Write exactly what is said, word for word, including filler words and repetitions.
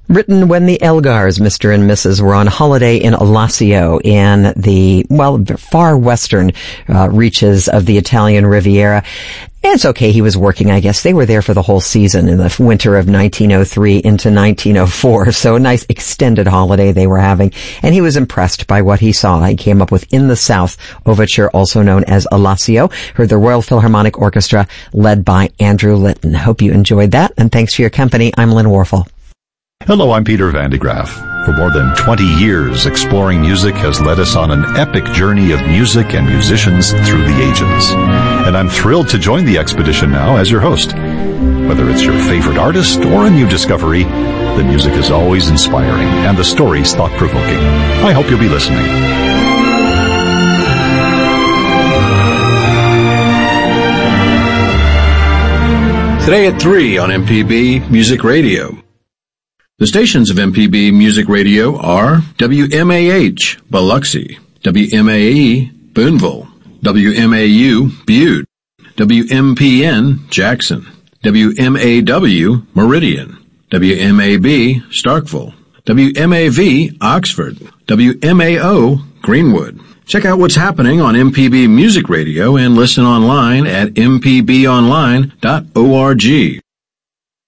Written when the Elgars, Mister and Missus were on holiday in Alassio in the, well, far western uh, reaches of the Italian Riviera. It's okay, he was working, I guess. They were there for the whole season in the winter of nineteen oh three into nineteen oh four, so a nice extended holiday they were having. And he was impressed by what he saw. He came up with In the South Overture, also known as Alassio. Heard the Royal Philharmonic Orchestra, led by Andrew Litton. Hope you enjoyed that, and thanks for your company. I'm Lynn Warfel. Hello, I'm Peter Van de Graaf. For more than twenty years, Exploring Music has led us on an epic journey of music and musicians through the ages. And I'm thrilled to join the expedition now as your host. Whether it's your favorite artist or a new discovery, the music is always inspiring and the stories thought-provoking. I hope you'll be listening. Today at three on M P B Music Radio. The stations of M P B Music Radio are W M A H, Biloxi, W M A E, Boonville, W M A U, Butte, W M P N, Jackson, W M A W, Meridian, W M A B, Starkville, W M A V, Oxford, W M A O, Greenwood. Check out what's happening on M P B Music Radio and listen online at m p b online dot org.